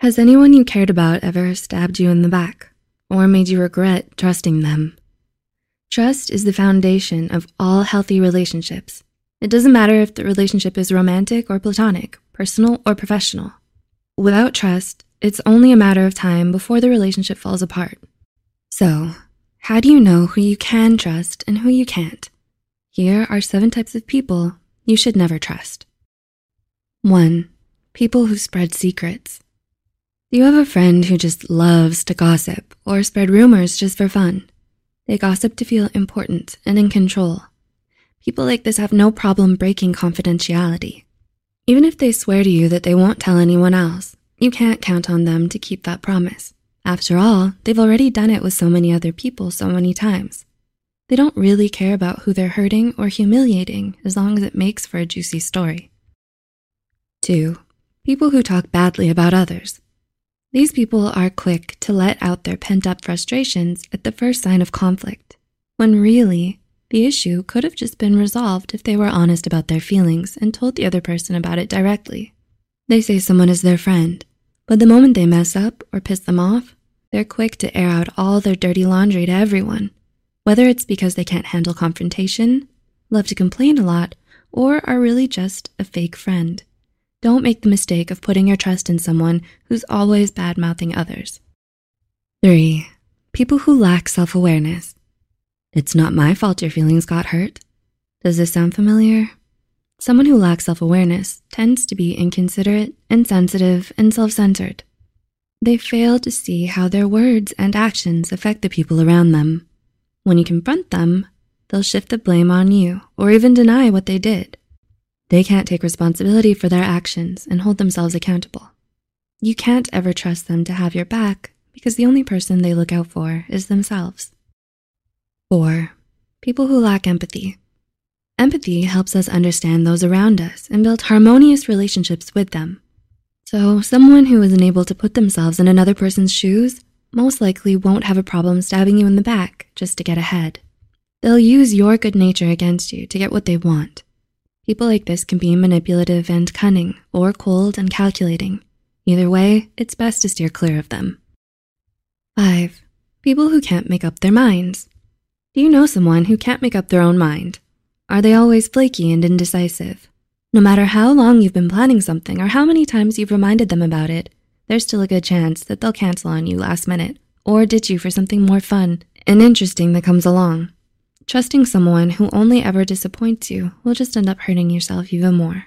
Has anyone you cared about ever stabbed you in the back or made you regret trusting them? Trust is the foundation of all healthy relationships. It doesn't matter if the relationship is romantic or platonic, personal or professional. Without trust, it's only a matter of time before the relationship falls apart. So, how do you know who you can trust and who you can't? Here are 7 types of people you should never trust. 1. People who spread secrets. Do you have a friend who just loves to gossip or spread rumors just for fun? They gossip to feel important and in control. People like this have no problem breaking confidentiality. Even if they swear to you that they won't tell anyone else, you can't count on them to keep that promise. After all, they've already done it with so many other people so many times. They don't really care about who they're hurting or humiliating as long as it makes for a juicy story. 2. People who talk badly about others. These people are quick to let out their pent-up frustrations at the first sign of conflict, when really, the issue could have just been resolved if they were honest about their feelings and told the other person about it directly. They say someone is their friend, but the moment they mess up or piss them off, they're quick to air out all their dirty laundry to everyone, whether it's because they can't handle confrontation, love to complain a lot, or are really just a fake friend. Don't make the mistake of putting your trust in someone who's always bad-mouthing others. 3. People who lack self-awareness. It's not my fault your feelings got hurt. Does this sound familiar? Someone who lacks self-awareness tends to be inconsiderate, insensitive, and self-centered. They fail to see how their words and actions affect the people around them. When you confront them, they'll shift the blame on you or even deny what they did. They can't take responsibility for their actions and hold themselves accountable. You can't ever trust them to have your back because the only person they look out for is themselves. 4. People who lack empathy. Empathy helps us understand those around us and build harmonious relationships with them. So someone who isn't able to put themselves in another person's shoes most likely won't have a problem stabbing you in the back just to get ahead. They'll use your good nature against you to get what they want. People like this can be manipulative and cunning, or cold and calculating. Either way, it's best to steer clear of them. 5. People who can't make up their minds. Do you know someone who can't make up their own mind? Are they always flaky and indecisive? No matter how long you've been planning something or how many times you've reminded them about it, there's still a good chance that they'll cancel on you last minute or ditch you for something more fun and interesting that comes along. Trusting someone who only ever disappoints you will just end up hurting yourself even more.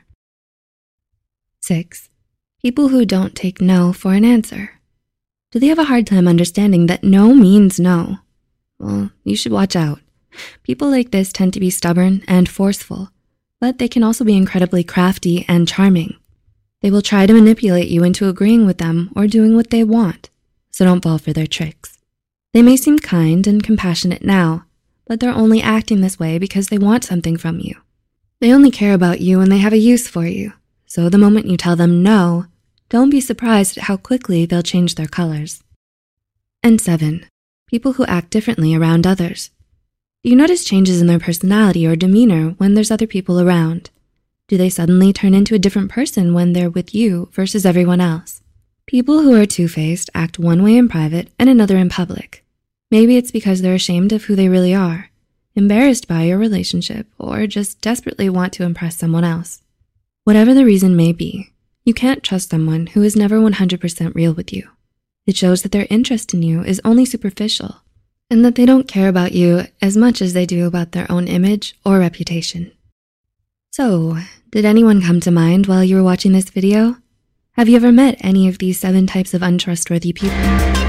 6. People who don't take no for an answer. Do they have a hard time understanding that no means no? Well, you should watch out. People like this tend to be stubborn and forceful, but they can also be incredibly crafty and charming. They will try to manipulate you into agreeing with them or doing what they want, so don't fall for their tricks. They may seem kind and compassionate now, but they're only acting this way because they want something from you. They only care about you when they have a use for you, so the moment you tell them no, don't be surprised at how quickly they'll change their colors. And 7. People who act differently around others. Do you notice changes in their personality or demeanor when there's other people around? Do they suddenly turn into a different person when they're with you versus everyone else? People who are two-faced act one way in private and another in public. Maybe it's because they're ashamed of who they really are, embarrassed by your relationship, or just desperately want to impress someone else. Whatever the reason may be, you can't trust someone who is never 100% real with you. It shows that their interest in you is only superficial, and that they don't care about you as much as they do about their own image or reputation. So, did anyone come to mind while you were watching this video? Have you ever met any of these 7 types of untrustworthy people?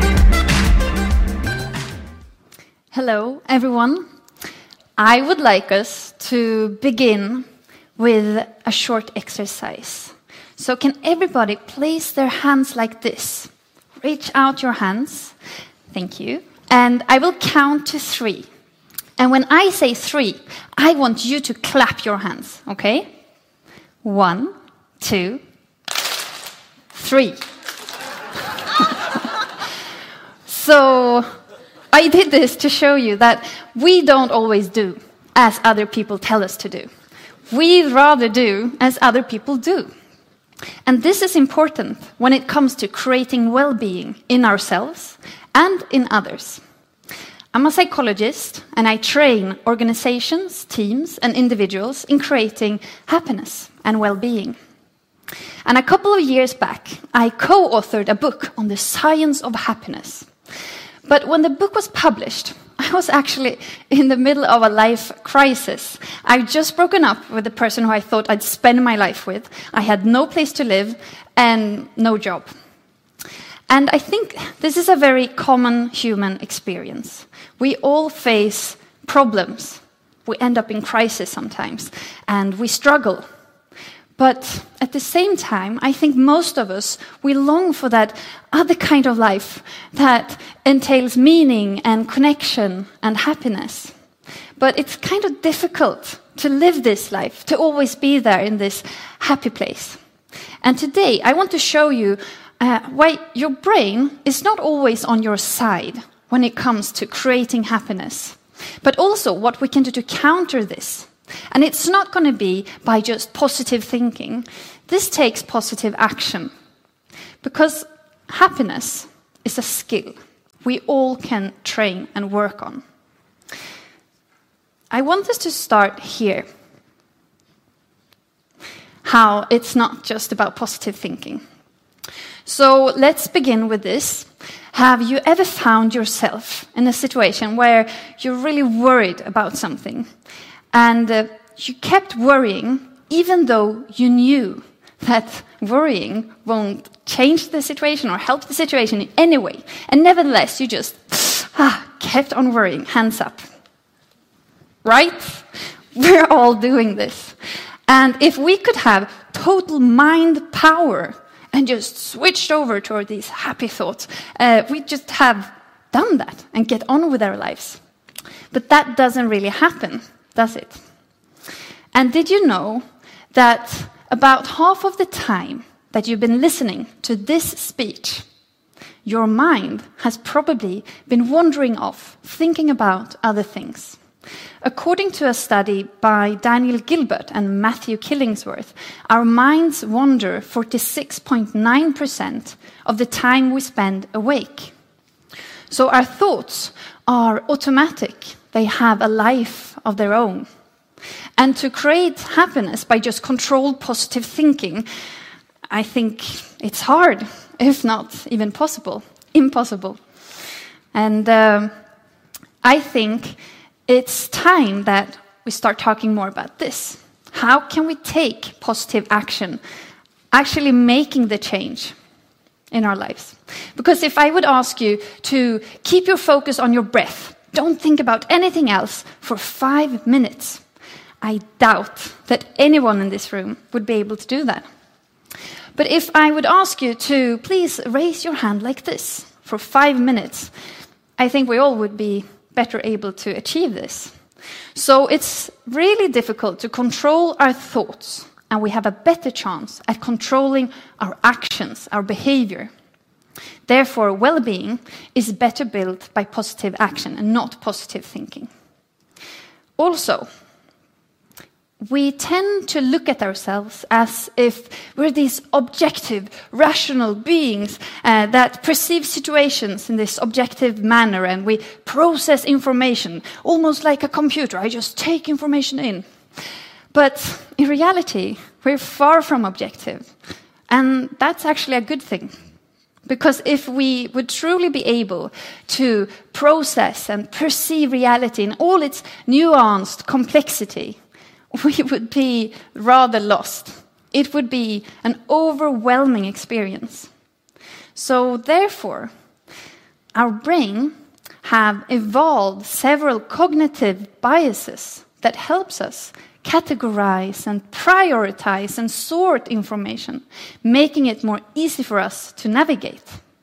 Hello, everyone. I would like us to begin with a short exercise. So can everybody place their hands like this? Reach out your hands. Thank you. And I will count to 3. And when I say 3, I want you to clap your hands, okay? 1, 2, 3. So I did this to show you that we don't always do as other people tell us to do. We'd rather do as other people do. And this is important when it comes to creating well-being in ourselves and in others. I'm a psychologist, and I train organizations, teams, and individuals in creating happiness and well-being. And a couple of years back, I co-authored a book on the science of happiness. But when the book was published, I was actually in the middle of a life crisis. I'd just broken up with the person who I thought I'd spend my life with. I had no place to live and no job. And I think this is a very common human experience. We all face problems. We end up in crisis sometimes, and we struggle. But at the same time, I think most of us, we long for that other kind of life that entails meaning and connection and happiness. But it's kind of difficult to live this life, to always be there in this happy place. And today, I want to show you why your brain is not always on your side when it comes to creating happiness, but also what we can do to counter this. And it's not going to be by just positive thinking. This takes positive action. Because happiness is a skill we all can train and work on. I want us to start here. How it's not just about positive thinking. So let's begin with this. Have you ever found yourself in a situation where you're really worried about something? And you kept worrying, even though you knew that worrying won't change the situation or help the situation in any way. And nevertheless, you just kept on worrying, hands up. Right? We're all doing this. And if we could have total mind power and just switched over toward these happy thoughts, we just have done that and get on with our lives. But that doesn't really happen, does it? And did you know that about half of the time that you've been listening to this speech, your mind has probably been wandering off, thinking about other things? According to a study by Daniel Gilbert and Matthew Killingsworth, our minds wander 46.9% of the time we spend awake. So our thoughts are automatic. They have a life of their own. And to create happiness by just controlled positive thinking, I think it's hard, if not even impossible. And I think it's time that we start talking more about this. How can we take positive action, actually making the change in our lives? Because if I would ask you to keep your focus on your breath, don't think about anything else for 5 minutes, I doubt that anyone in this room would be able to do that. But if I would ask you to please raise your hand like this for 5 minutes, I think we all would be better able to achieve this. So it's really difficult to control our thoughts, and we have a better chance at controlling our actions, our behavior. Therefore, well-being is better built by positive action and not positive thinking. Also, we tend to look at ourselves as if we're these objective, rational beings that perceive situations in this objective manner, and we process information almost like a computer. I just take information in. But in reality, we're far from objective. And that's actually a good thing. Because if we would truly be able to process and perceive reality in all its nuanced complexity, we would be rather lost. It would be an overwhelming experience. So therefore, our brain have evolved several cognitive biases that helps us categorize and prioritize and sort information, making it more easy for us to navigate.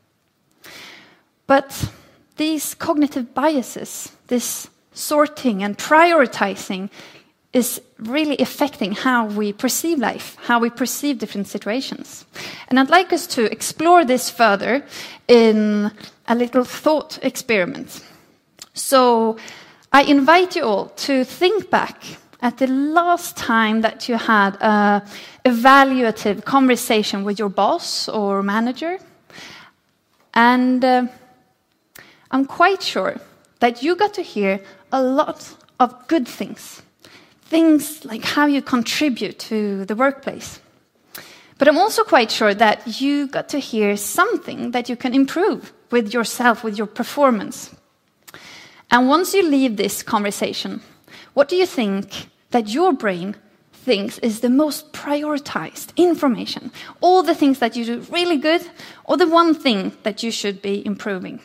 But these cognitive biases, this sorting and prioritizing, is really affecting how we perceive life, how we perceive different situations. And I'd like us to explore this further in a little thought experiment. So I invite you all to think back at the last time that you had an evaluative conversation with your boss or manager? And I'm quite sure that you got to hear a lot of good things. Things like how you contribute to the workplace. But I'm also quite sure that you got to hear something that you can improve with yourself, with your performance. And once you leave this conversation, what do you think that your brain thinks is the most prioritized information? All the things that you do really good, or the one thing that you should be improving?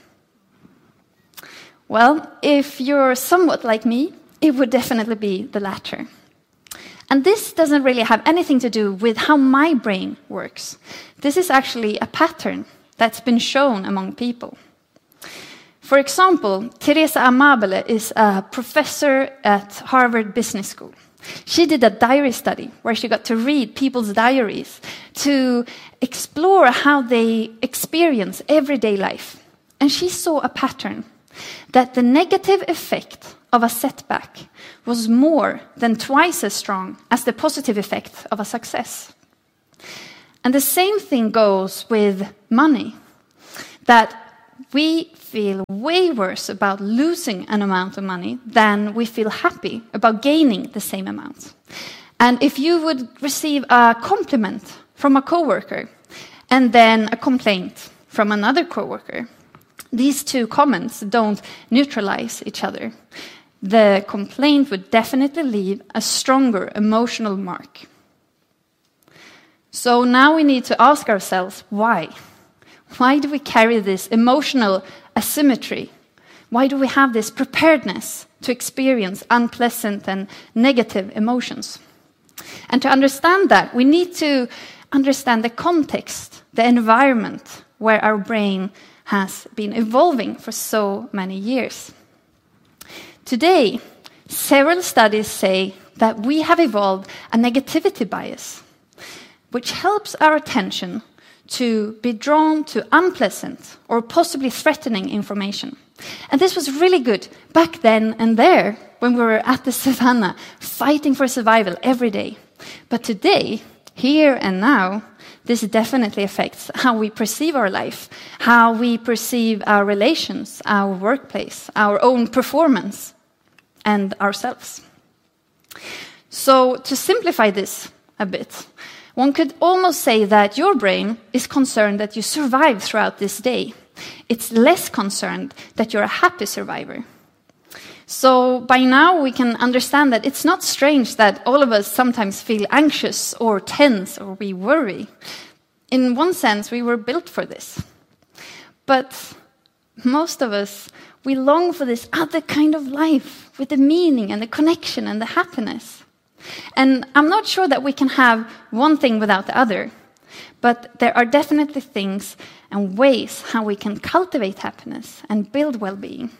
Well, if you're somewhat like me, it would definitely be the latter. And this doesn't really have anything to do with how my brain works. This is actually a pattern that's been shown among people. For example, Teresa Amabile is a professor at Harvard Business School. She did a diary study where she got to read people's diaries to explore how they experience everyday life. And she saw a pattern that the negative effect of a setback was more than twice as strong as the positive effect of a success. And the same thing goes with money, that we feel way worse about losing an amount of money than we feel happy about gaining the same amount. And if you would receive a compliment from a coworker and then a complaint from another coworker, these two comments don't neutralize each other. The complaint would definitely leave a stronger emotional mark. So now we need to ask ourselves, why? Why do we carry this emotional asymmetry? Why do we have this preparedness to experience unpleasant and negative emotions? And to understand that, we need to understand the context, the environment where our brain has been evolving for so many years. Today, several studies say that we have evolved a negativity bias, which helps our attention to be drawn to unpleasant or possibly threatening information. And this was really good back then and there, when we were at the savannah, fighting for survival every day. But today, here and now, this definitely affects how we perceive our life, how we perceive our relations, our workplace, our own performance, and ourselves. So, to simplify this a bit, one could almost say that your brain is concerned that you survive throughout this day. It's less concerned that you're a happy survivor. So by now we can understand that it's not strange that all of us sometimes feel anxious or tense or we worry. In one sense, we were built for this. But most of us, we long for this other kind of life with the meaning and the connection and the happiness. And I'm not sure that we can have one thing without the other, but there are definitely things and ways how we can cultivate happiness and build well-being.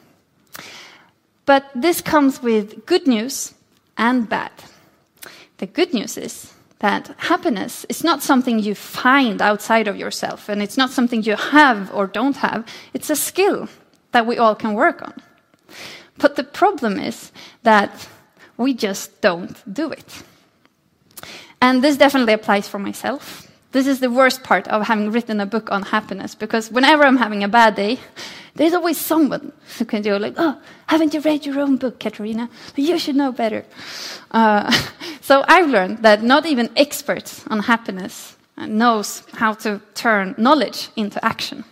But this comes with good news and bad. The good news is that happiness is not something you find outside of yourself, and it's not something you have or don't have. It's a skill that we all can work on. But the problem is that we just don't do it. And this definitely applies for myself. This is the worst part of having written a book on happiness, because whenever I'm having a bad day, there's always someone who can do like, oh, haven't you read your own book, Katarina? You should know better. So I've learned that not even experts on happiness knows how to turn knowledge into action.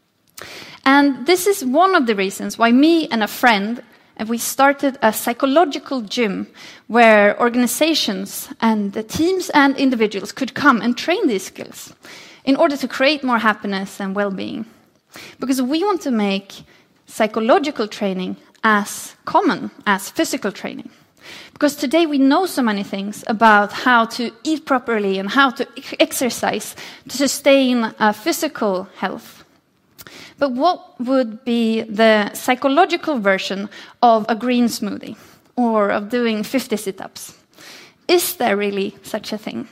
And this is one of the reasons why me and a friend, we started a psychological gym where organizations and the teams and individuals could come and train these skills in order to create more happiness and well-being. Because we want to make psychological training as common as physical training. Because today we know so many things about how to eat properly and how to exercise to sustain physical health. But what would be the psychological version of a green smoothie or of doing 50 sit-ups? Is there really such a thing?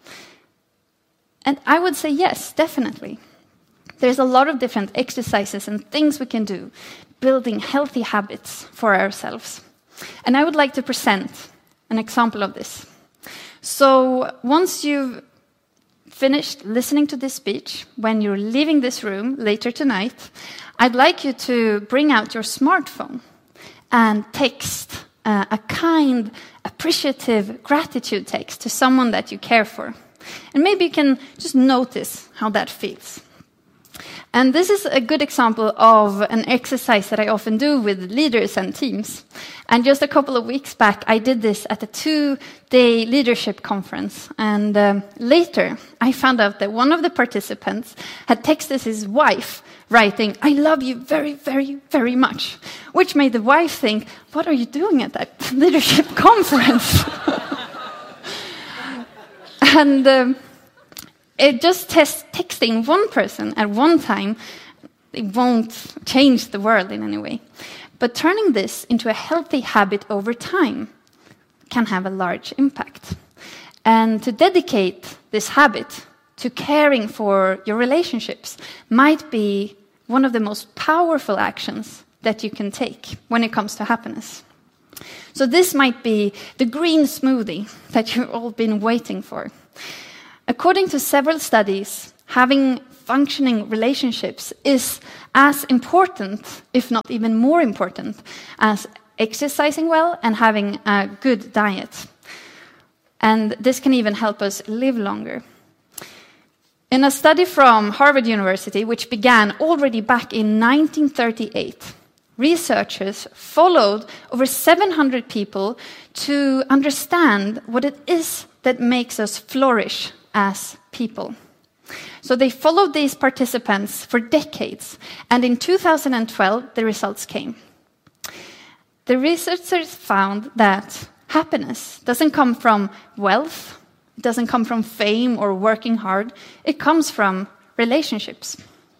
And I would say yes, definitely. There's a lot of different exercises and things we can do, building healthy habits for ourselves. And I would like to present an example of this. So once you've finished listening to this speech, when you're leaving this room later tonight, I'd like you to bring out your smartphone and text a kind, appreciative gratitude text to someone that you care for. And maybe you can just notice how that feels. And this is a good example of an exercise that I often do with leaders and teams. And just a couple of weeks back, I did this at a 2-day leadership conference. And later, I found out that one of the participants had texted his wife, writing, "I love you very, very, very much," which made the wife think, "What are you doing at that leadership conference?" And it just texting one person at one time, it won't change the world in any way. But turning this into a healthy habit over time can have a large impact. And to dedicate this habit to caring for your relationships might be one of the most powerful actions that you can take when it comes to happiness. So this might be the green smoothie that you've all been waiting for. According to several studies, having functioning relationships is as important, if not even more important, as exercising well and having a good diet. And this can even help us live longer. In a study from Harvard University, which began already back in 1938, researchers followed over 700 people to understand what it is that makes us flourish as people. So they followed these participants for decades, and in 2012, the results came. The researchers found that happiness doesn't come from wealth, it doesn't come from fame or working hard, it comes from relationships.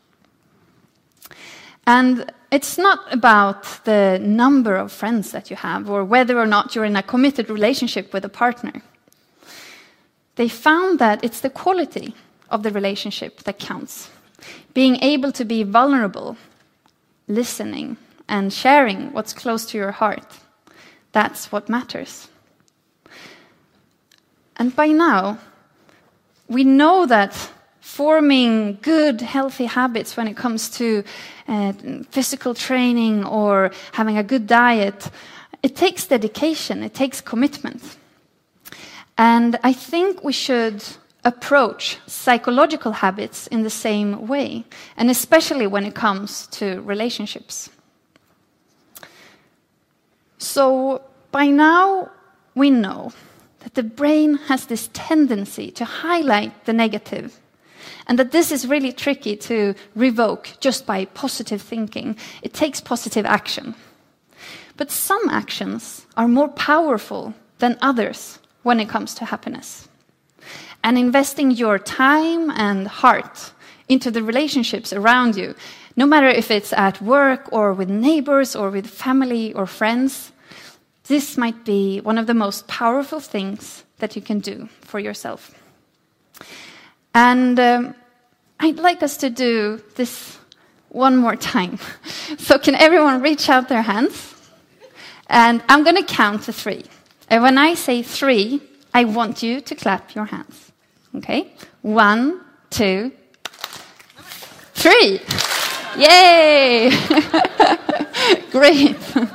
And it's not about the number of friends that you have or whether or not you're in a committed relationship with a partner. They found that it's the quality of the relationship that counts. Being able to be vulnerable, listening, and sharing what's close to your heart. That's what matters. And by now, we know that forming good, healthy habits when it comes to physical training or having a good diet, it takes dedication, it takes commitment. And I think we should approach psychological habits in the same way, and especially when it comes to relationships. So by now, we know that the brain has this tendency to highlight the negative, and that this is really tricky to revoke just by positive thinking. It takes positive action. But some actions are more powerful than others when it comes to happiness. And investing your time and heart into the relationships around you, no matter if it's at work or with neighbors or with family or friends, this might be one of the most powerful things that you can do for yourself. And I'd like us to do this one more time. So can everyone reach out their hands? And I'm going to count to 3. And when I say 3, I want you to clap your hands. Okay? 1, 2, 3. Yay! Great.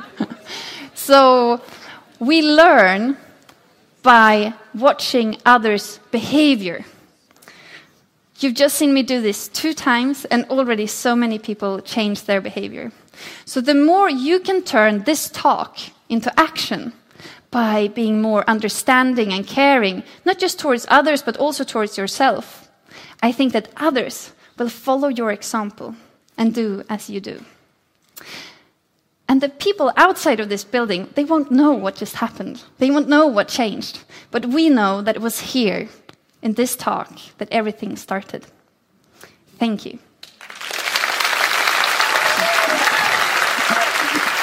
So we learn by watching others' behavior. You've just seen me do this 2 times, and already so many people change their behavior. So the more you can turn this talk into action by being more understanding and caring, not just towards others, but also towards yourself, I think that others will follow your example and do as you do. And the people outside of this building, they won't know what just happened. They won't know what changed. But we know that it was here, in this talk, that everything started. Thank you.